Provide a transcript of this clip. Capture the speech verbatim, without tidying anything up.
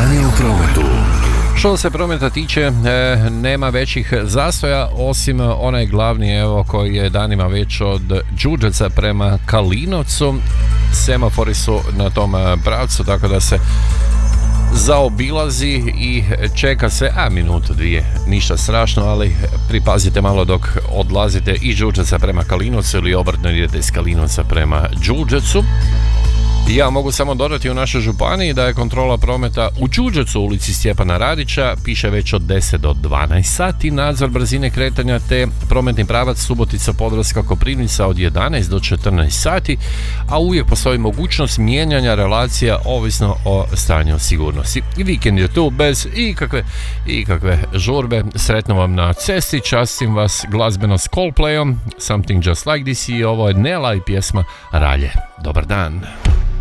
Stanje u prometu. Što se prometa tiče, e, nema većih zastoja, osim onaj glavni, evo, koji je danima već od Đurđevca prema Kalinovcu. Semafori su na tom pravcu, tako da se zaobilazi i čeka se, a minutu, dvije, ništa strašno, ali pripazite malo dok odlazite iz Đurđevca prema Kalinovcu ili obrtno idete iz Kalinovca prema Đurđevcu. Ja mogu samo dodati u našoj županiji da je kontrola prometa u Đurđevcu, ulici Stjepana Radića, piše već od deset do dvanaest sati, nadzor brzine kretanja te prometni pravac Subotica Podravska Koprivnica od jedanaest do četrnaest sati, a uvijek postoji mogućnost mijenjanja relacija ovisno o stanju sigurnosti. I vikend je tu bez ikakve, ikakve žurbe. Sretno vam na cesti, častim vas glazbeno s Coldplayom, Something Just Like This, i ovo je Nela i pjesma Ralje. Dobar dan.